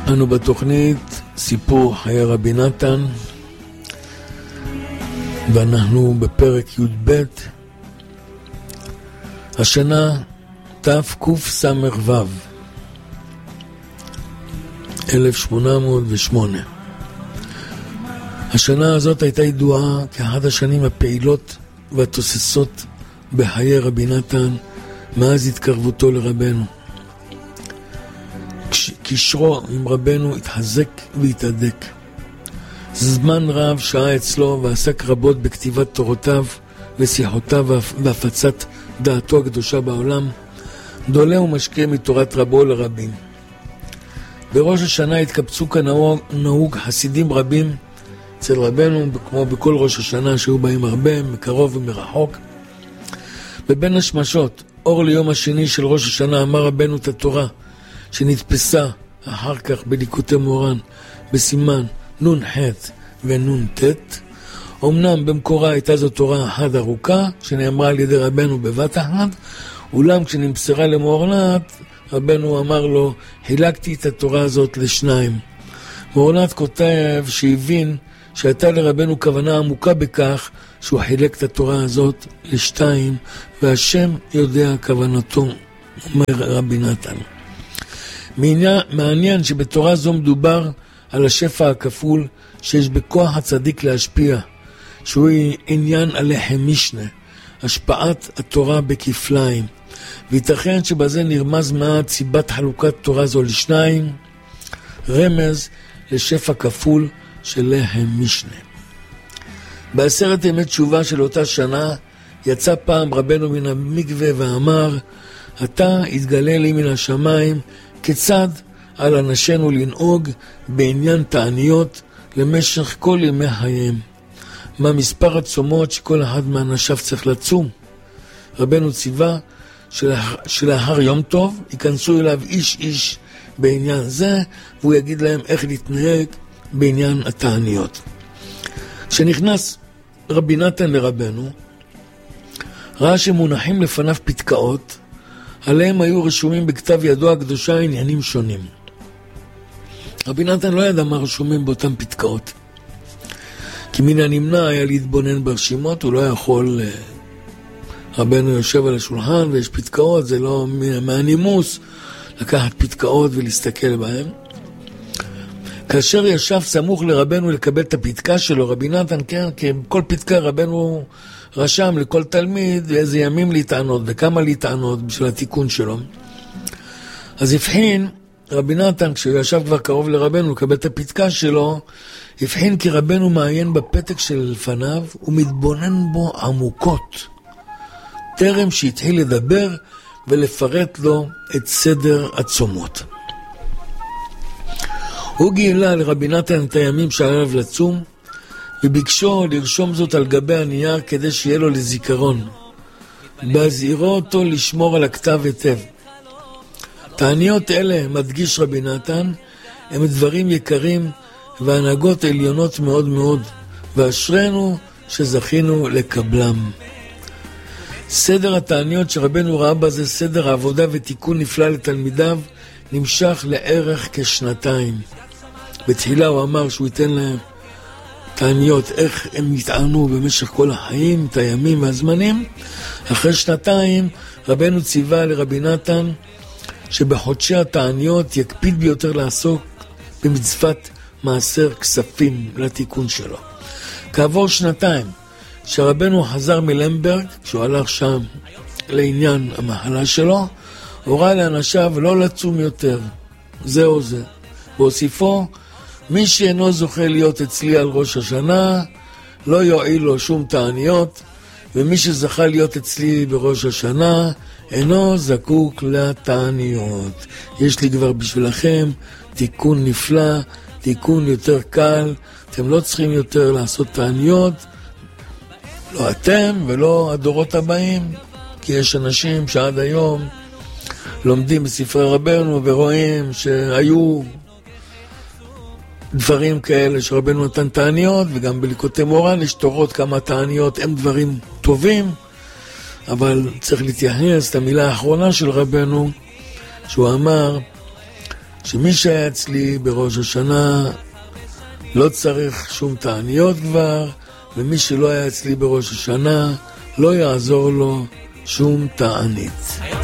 אנו בתוכנית סיפור חיי רבי נתן, ואנחנו בפרק י"ב, השנה תקס"ו 1808. השנה הזאת הייתה ידועה כאחת השנים הפעילות והתוססות בחיי רבי נתן מאז התקרבותו לרבנו. קשרו עם רבנו התחזק והתהדק. זמן רב שעה אצלו ועסק רבות בכתיבת תורותיו ושיחותיו והפצת דעתו הקדושה בעולם. דולה ומשקיע מתורת רבו לרבים. בראש השנה התקבצו כנהוג חסידים רבים אצל רבנו, כמו בכל ראש השנה שהיו בהם הרבה, מקרוב ומרחוק. בבין השמשות, אור ליום השני של ראש השנה, אמר רבנו את התורה שנתפסה אחר כך בליקוטי מורן בסימן נ"ח ונ"ט. אמנם במקורה הייתה זו תורה אחת ארוכה שנאמרה על ידי רבנו בבת אחת, אולם כשנמסרה למורנת, רבנו אמר לו, חילקתי את התורה הזאת לשניים. מורנת כותב שהבין שהייתה לרבנו כוונה עמוקה בכך שהוא חילק את התורה הזאת לשתיים, והשם יודע כוונתו, אומר רבי נתן. מעניין שבתורה זו מדובר על השפע הכפול שיש בכוח הצדיק להשפיע, שהוא עניין הלחם משנה, השפעת התורה בכפליים, וייתכן שבזה נרמז מעט סיבת חלוקת תורה זו לשניים, רמז לשפע כפול של לחם משנה. בעשרת ימי תשובה של אותה שנה יצא פעם רבנו מן המקווה ואמר, אתה התגלה לי מן השמיים כיצד על אנשינו לנהוג בעניין תעניות למשך כל ימי חייהם. מה מספר הצומות שכל אחד מאנשיו צריך לצום? רבנו ציווה שלאחר יום טוב ייכנסו אליו איש איש בעניין זה, והוא יגיד להם איך להתנהג בעניין התעניות. כשנכנס רבי נתן לרבנו, ראה שמונחים לפניו פתקאות, עליהם היו רשומים בכתב ידו הקדושה עניינים שונים. רבי נתן לא ידע מה רשומים באותם פתקאות, כי מן הנמנע היה להתבונן ברשימות, הוא לא יכול, רבנו יושב על השולחן ויש פתקאות, זה לא מהנימוס לקחת פתקאות ולהסתכל בהם. כאשר ישב סמוך לרבנו לקבל את הפתקה שלו, רבי נתן, כן, כי כל פתקה רבנו רשם לכל תלמיד איזה ימים להתענות וכמה להתענות בשביל התיקון שלו. אז הבחין רבי נתן, כשהוא ישב כבר קרוב לרבנו לקבל את הפתקה שלו, הבחין כי רבנו מעיין בפתק שלפניו ומתבונן בו עמוקות, טרם שהתחיל לדבר ולפרט לו את סדר הצומות. הוא גילה לרבי נתן את הימים שעליו לצום, וביקשו לרשום זאת על גבי הנייר כדי שיהיה לו לזיכרון, בהזהירו אותו לשמור על הכתב היטב. תעניות אלה, מדגיש רבי נתן, הם דברים יקרים והנהגות עליונות מאוד מאוד, ואשרנו שזכינו לקבלם. סדר התעניות שרבנו ראה בזה סדר העבודה ותיקון נפלא לתלמידיו, נמשך לערך כשנתיים. בתחילה הוא אמר שהוא ייתן להם תעניות איך הם יטענו במשך כל החיים, את הימים והזמנים. אחרי שנתיים רבנו ציווה לרבי נתן שבחודשי התעניות יקפיד ביותר לעסוק במצוות מעשר כספים לתיקון שלו. כעבור שנתיים שרבנו חזר מלמברג, כשהוא הלך שם לעניין המחלה שלו, הורה לאנשיו לא לצום יותר, זה או זה. והוסיפו, מי שאינו זוכה להיות אצלי על ראש השנה, לא יועיל לו שום תעניות, ומי שזכה להיות אצלי בראש השנה, אינו זקוק לתעניות. יש לי כבר בשבילכם תיקון נפלא, תיקון יותר קל, אתם לא צריכים יותר לעשות תעניות, לא אתם ולא הדורות הבאים, כי יש אנשים שעד היום לומדים בספרי רבנו ורואים שהיו דברים כאלה שרבנו נתן תעניות, וגם בליקוטי מורן יש תורות כמה תעניות הם דברים טובים, אבל צריך להתייחס את המילה האחרונה של רבנו, שהוא אמר שמי שהיה אצלי בראש השנה לא צריך שום תעניות כבר, ומי שלא היה אצלי בראש השנה לא יעזור לו שום תענית.